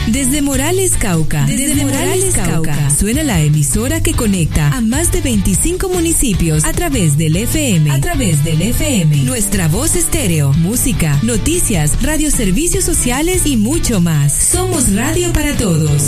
Desde Morales, Cauca. Desde Morales, Cauca. Suena la emisora que conecta a más de 25 municipios a través del FM. Nuestra voz estéreo, música, noticias, radioservicios sociales y mucho más. Somos radio para todos.